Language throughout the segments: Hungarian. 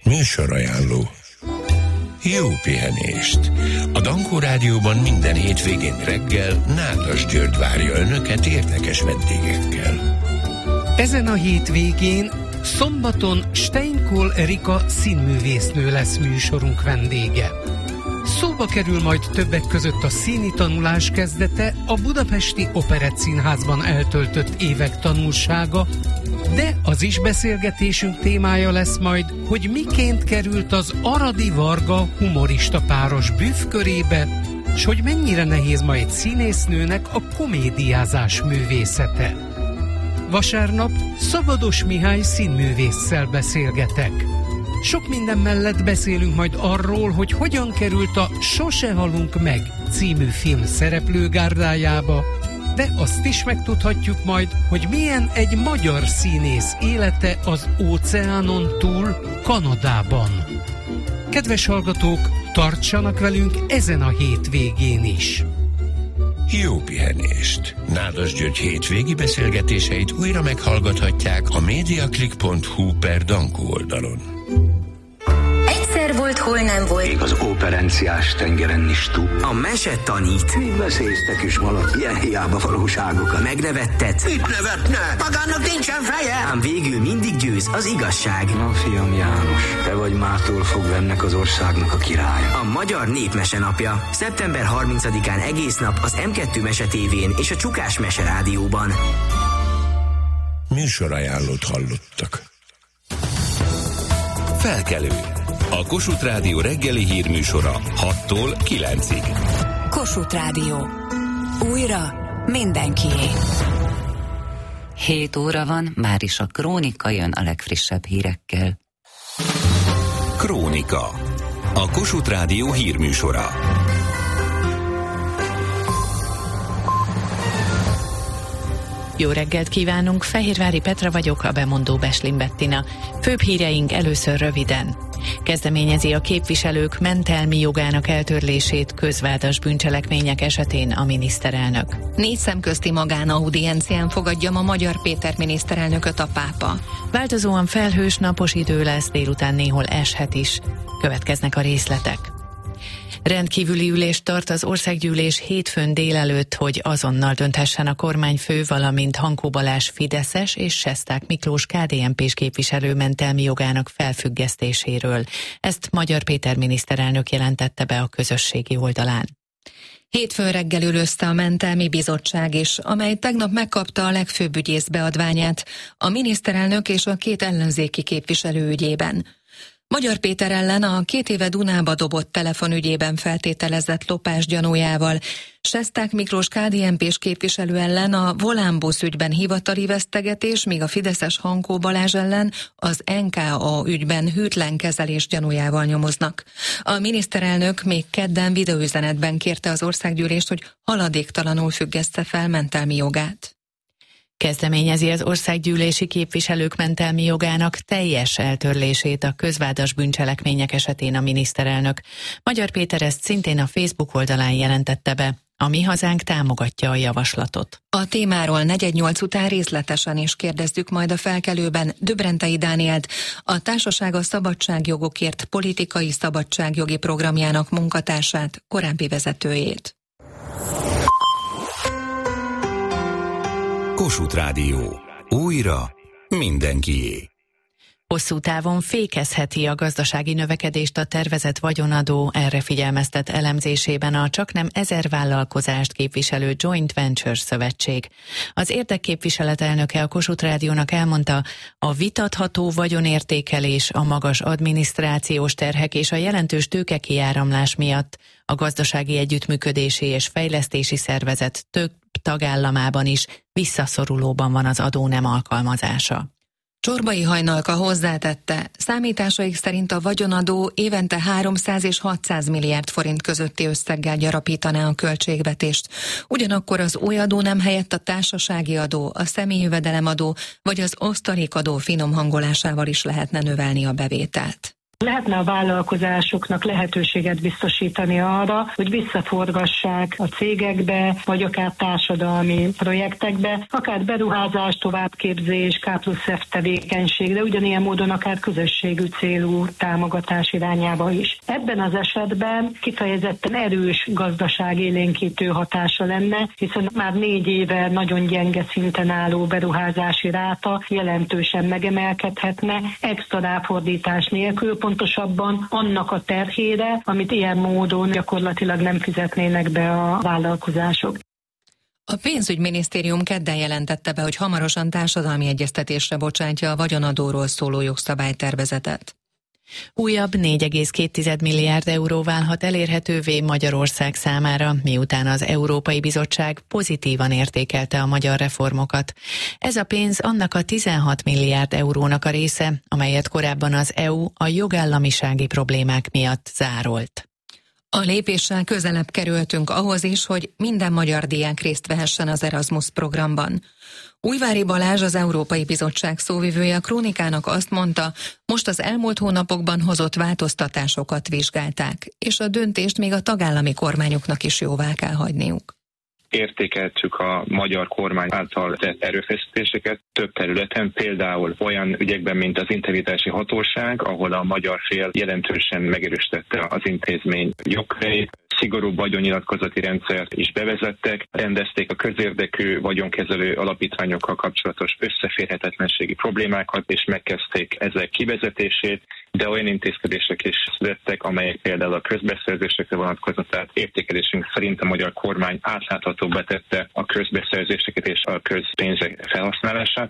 Műsorajánló. Jó pihenést! A Dankó Rádióban minden hétvégén reggel Nádas György várja önöket érdekes vendégekkel. Ezen a hétvégén szombaton Steinkol Erika színművésznő lesz műsorunk vendége. Szóba kerül majd többek között a színi tanulás kezdete, a Budapesti Operettszínházban eltöltött évek tanulsága, de az is beszélgetésünk témája lesz majd, hogy miként került az Aradi Varga humorista páros büff körébe, s hogy mennyire nehéz ma egy színésznőnek a komédiázás művészete. Vasárnap Szabados Mihály színművésszel beszélgetek. Sok minden mellett beszélünk majd arról, hogy hogyan került a Sose halunk meg című film szereplőgárdájába, de azt is megtudhatjuk majd, hogy milyen egy magyar színész élete az óceánon túl, Kanadában. Kedves hallgatók, tartsanak velünk ezen a hétvégén is! Jó pihenést! Nádas György hétvégi beszélgetéseit újra meghallgathatják a mediaclick.hu/Dankó oldalon. Egyszer volt, hol nem volt. Még az operenciás tengeren is túl. A mese tanít. Még beszélyeztek is valaki ilyen hiába valóságokat. Megnevettet. Mit nevetne? Magának nincsen feje! Ám végül mindig győz az igazság. Na, fiam János, te vagy mától fogva ennek az országnak a királya. A Magyar Népmese napja. Szeptember 30-án egész nap az M2 Mese tévén és a Csukás Mese rádióban. Műsorajánlót hallottak. Felkelő. A Kossuth Rádió reggeli hírműsora 6-tól 9-ig. Kossuth Rádió. Újra mindenkié. 7 óra van, már is a Krónika jön a legfrissebb hírekkel. Krónika. A Kossuth Rádió hírműsora. Jó reggelt kívánunk, Fehérvári Petra vagyok, a bemondó Beslin Bettina. Főbb híreink először röviden. Kezdeményezi a képviselők mentelmi jogának eltörlését közvádas bűncselekmények esetén a miniszterelnök. 4 szemközti magánaudiencián fogadja ma Magyar Péter miniszterelnököt a pápa. Változóan felhős, napos idő lesz, délután néhol eshet is. Következnek a részletek. Rendkívüli ülést tart az országgyűlés hétfőn délelőtt, hogy azonnal dönthessen a kormányfő, valamint Hankó Balázs fideszes és Sesták Miklós KDNP-s képviselő mentelmi jogának felfüggesztéséről. Ezt Magyar Péter miniszterelnök jelentette be a közösségi oldalán. Hétfőn reggel ülözte a mentelmi bizottság is, amely tegnap megkapta a legfőbb ügyész beadványát, a miniszterelnök és a 2 ellenzéki képviselő ügyében. Magyar Péter ellen a 2 éve Dunába dobott telefonügyében feltételezett lopás gyanújával, Sesták Miklós KDNP-s képviselő ellen a Volánbusz ügyben hivatali vesztegetés, míg a fideszes Hankó Balázs ellen az NKA ügyben hűtlen kezelés gyanújával nyomoznak. A miniszterelnök még kedden videóüzenetben kérte az országgyűlést, hogy haladéktalanul függeszte fel mentelmi jogát. Kezdeményezi az országgyűlési képviselők mentelmi jogának teljes eltörlését a közvádas bűncselekmények esetén a miniszterelnök. Magyar Péter ezt szintén a Facebook oldalán jelentette be. A Mi Hazánk támogatja a javaslatot. A témáról 4:08 után részletesen is kérdezzük majd a felkelőben Döbrentei Dánielt, a Társaság a Szabadságjogokért politikai szabadságjogi programjának munkatársát, korábbi vezetőjét. Kossuth Rádió. Újra mindenkié. Hosszú távon fékezheti a gazdasági növekedést a tervezett vagyonadó, erre figyelmeztet elemzésében a csaknem 1000 vállalkozást képviselő Joint Ventures Szövetség. Az érdekképviselet elnöke a Kossuth Rádiónak elmondta, a vitatható vagyonértékelés, a magas adminisztrációs terhek és a jelentős tőkekiáramlás miatt a Gazdasági Együttműködési és Fejlesztési Szervezet több tagállamában is visszaszorulóban van az adó nem alkalmazása. Csorbai Hajnalka hozzátette, számításaik szerint a vagyonadó évente 300 és 600 milliárd forint közötti összeggel gyarapítaná a költségvetést. Ugyanakkor az új adónem helyett a társasági adó, a személyi jövedelemadó vagy az osztalékadó finom hangolásával is lehetne növelni a bevételt. Lehetne a vállalkozásoknak lehetőséget biztosítani arra, hogy visszaforgassák a cégekbe, vagy akár társadalmi projektekbe, akár beruházás, továbbképzés, K+F tevékenység, de ugyanilyen módon akár közösségű célú támogatás irányába is. Ebben az esetben kifejezetten erős gazdaságélénkítő hatása lenne, hiszen már 4 éve nagyon gyenge szinten álló beruházási ráta jelentősen megemelkedhetne, extra ráfordítás nélkül, pontosabban annak a terhére, amit ilyen módon gyakorlatilag nem fizetnének be a vállalkozások. A pénzügyminisztérium kedden jelentette be, hogy hamarosan társadalmi egyeztetésre bocsátja a vagyonadóról szóló jogszabálytervezetet. Újabb 4,2 milliárd euró válhat elérhetővé Magyarország számára, miután az Európai Bizottság pozitívan értékelte a magyar reformokat. Ez a pénz annak a 16 milliárd eurónak a része, amelyet korábban az EU a jogállamisági problémák miatt zárolt. A lépéssel közelebb kerültünk ahhoz is, hogy minden magyar diák részt vehessen az Erasmus programban. Újvári Balázs, az Európai Bizottság szóvivője a Krónikának azt mondta, most az elmúlt hónapokban hozott változtatásokat vizsgálták, és a döntést még a tagállami kormányoknak is jóvá kell hagyniuk. Értékeltük a magyar kormány által tett erőfeszítéseket több területen, például olyan ügyekben, mint az integritási hatóság, ahol a magyar fél jelentősen megerősítette az intézmény jogköreit, szigorúbb vagyonnyilatkozati rendszert is bevezettek, rendezték a közérdekű vagyonkezelő alapítványokkal kapcsolatos összeférhetetlenségi problémákat, és megkezdték ezek kivezetését, de olyan intézkedések is születtek, amelyek például a közbeszerzésekre vonatkozott, tehát értékelésünk szerint a magyar kormány átláthatóbbá tette a közbeszerzéseket és a közpénzek felhasználását.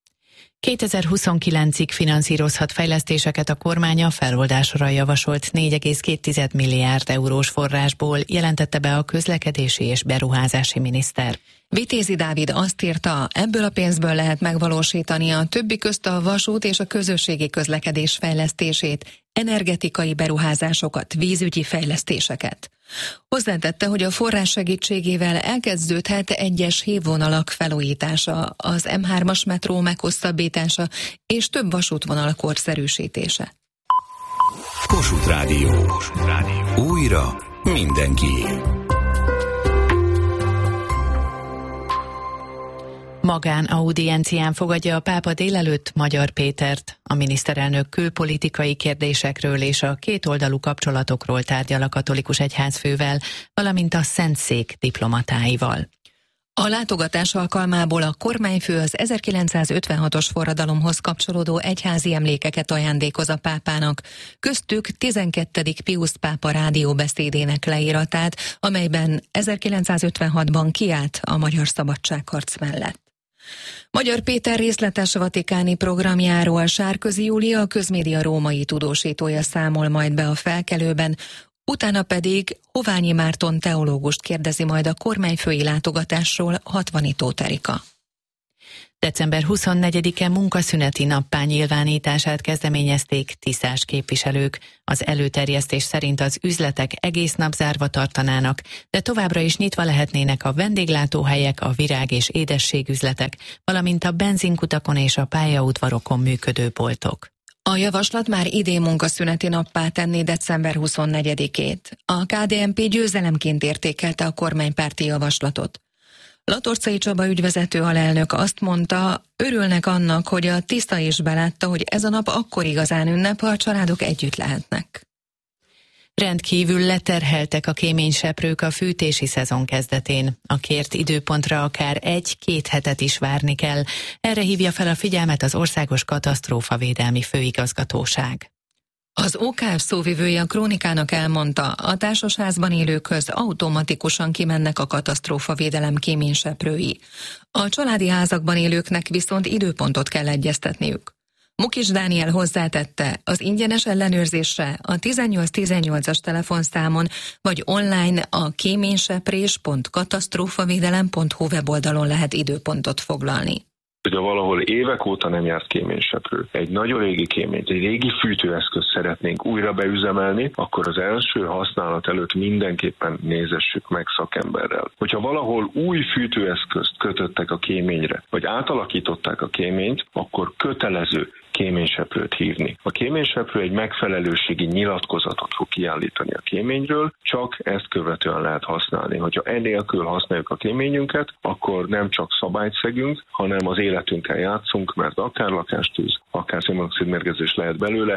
2029-ig finanszírozhat fejlesztéseket a kormány a feloldásra javasolt 4,2 milliárd eurós forrásból, jelentette be a közlekedési és beruházási miniszter. Vitézi Dávid azt írta, ebből a pénzből lehet megvalósítani a többi közt a vasút és a közösségi közlekedés fejlesztését, energetikai beruházásokat, vízügyi fejlesztéseket. Hozzátette, hogy a forrás segítségével elkezdődhet egyes hívvonalak felújítása, az M3-as metró meghosszabbítása és több vasútvonal korszerűsítése. Kossuth Rádió. Újra mindenkié. Magánaudiencián fogadja a pápa délelőtt Magyar Pétert. A miniszterelnök külpolitikai kérdésekről és a kétoldalú kapcsolatokról tárgyal a katolikus egyházfővel, valamint a Szentszék diplomatáival. A látogatás alkalmából a kormányfő az 1956-os forradalomhoz kapcsolódó egyházi emlékeket ajándékoz a pápának, köztük 12. Piusz pápa rádióbeszédének leíratát, amelyben 1956-ban kiállt a magyar szabadságharc mellett. Magyar Péter részletes vatikáni programjáról Sárközi Júlia, a Közmédia római tudósítója számol majd be a Felkelőben, utána pedig Hoványi Márton teológust kérdezi majd a kormányfői látogatásról Hatvanitó Erika. December 24-e munkaszüneti nappá nyilvánítását kezdeményezték tisztás képviselők. Az előterjesztés szerint az üzletek egész nap zárva tartanának, de továbbra is nyitva lehetnének a vendéglátóhelyek, a virág- és édességüzletek, valamint a benzinkutakon és a pályaudvarokon működő boltok. A javaslat már idén munkaszüneti nappá tenné december 24-ét. A KDNP győzelemként értékelte a kormánypárti javaslatot. Latorcai Csaba ügyvezető alelnök azt mondta, örülnek annak, hogy a tiszta is belátta, hogy ez a nap akkor igazán ünnep, ha a családok együtt lehetnek. Rendkívül leterheltek a kéményseprők a fűtési szezon kezdetén. A kért időpontra akár 1-2 hetet is várni kell. Erre hívja fel a figyelmet az Országos Katasztrófavédelmi Főigazgatóság. Az OKF szóvivője a Krónikának elmondta, a társasházban élőkhöz automatikusan kimennek a katasztrófavédelem kéményseprői. A családi házakban élőknek viszont időpontot kell egyeztetniük. Mukis Dániel hozzátette, az ingyenes ellenőrzésre a 1818-as telefonszámon vagy online a kéményseprés.katasztrófavédelem.hu weboldalon lehet időpontot foglalni. Hogyha valahol évek óta nem járt kéményseprő, egy nagyon régi kéményt, egy régi fűtőeszközt szeretnénk újra beüzemelni, akkor az első használat előtt mindenképpen nézessük meg szakemberrel. Hogyha valahol új fűtőeszközt kötöttek a kéményre, vagy átalakították a kéményt, akkor kötelező kéményseprőt hívni. A kéményseprő egy megfelelőségi nyilatkozatot fog kiállítani a kéményről, csak ezt követően lehet használni. Hogyha enélkül használjuk a kéményünket, akkor nem csak szabályt szegünk, hanem az életünkkel játszunk, mert akár lakástűz, akár szénmonoxid mérgezés lehet belőle.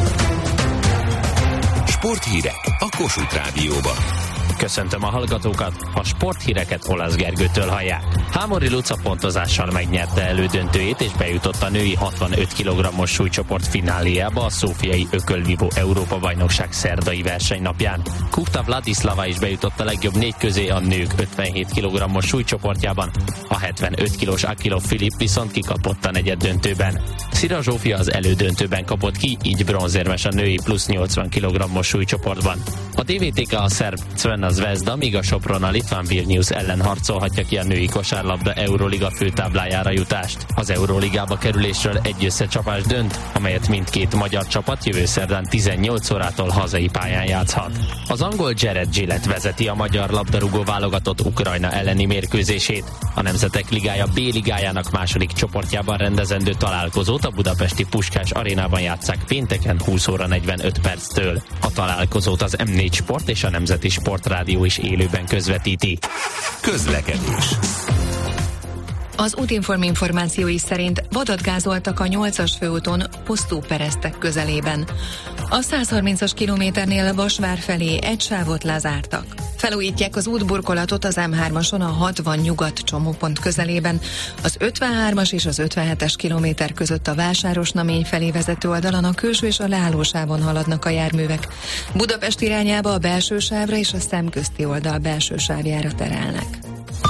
Sporthírek a Kossuth Rádióban. Köszöntöm a hallgatókat, a sporthíreket Olasz Gergőtől hallják. Hámori Luca pontozással megnyerte elődöntőjét és bejutott a női 65 kg-os súlycsoport fináléjába a szófiai Ökölvívó Európa-bajnokság szerdai versenynapján. Kukta Vladislava is bejutott a legjobb 4 közé a nők 57 kg-os súlycsoportjában, a 75 kg-s Akilov Filip viszont kikapott a negyeddöntőben. Szira Zsófia az elődöntőben kapott ki, így bronzérmes a női plusz 80 kg-os súlycsoportban. A DVTK a szerb Crvena Zvezda, míg a Sopron a litván Vilnius ellen harcolhatja ki a női kosárlabda Euroliga főtáblájára jutást. Az Euroligába kerülésről egy összecsapás dönt, amelyet mindkét magyar csapat jövő szerdán 18 órától hazai pályán játszhat. Az angol Jared Gillett vezeti a magyar labdarúgó válogatott Ukrajna elleni mérkőzését. A Nemzetek Ligája B ligájának második csoportjában rendezendő találkozót a budapesti Puskás arénában játsszák pénteken 20 óra 45 perctől. A találkozót az M4 Sport és a Nemzeti Sportrádió is élőben közvetíti. Közlekedés. Az Útinform információi szerint vadat gázoltak a 8-as főúton Posztó-Peresztek közelében. A 130-as kilométernél Vasvár felé egy sávot lezártak. Felújítják az útburkolatot az M3-ason a 60 nyugat csomópont közelében, az 53-as és az 57-es kilométer között a Vásárosnamény felé vezető oldalon a külső és a leállósávon haladnak a járművek. Budapest irányába a belső sávra és a szemközti oldal belső sávjára terelnek.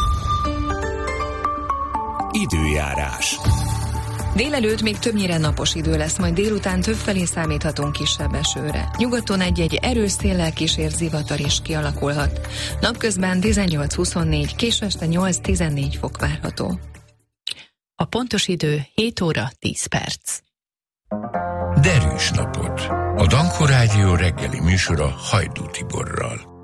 Időjárás. Délelőtt még többnyire napos idő lesz, majd délután többfelé számíthatunk kisebb esőre. Nyugaton egy-egy erős széllel kísért zivatar is kialakulhat. Napközben 18-24, késő este 8-14 fok várható. A pontos idő 7 óra 10 perc. Derűs napot. A Dankó Rádió reggeli műsora Hajdú Tiborral.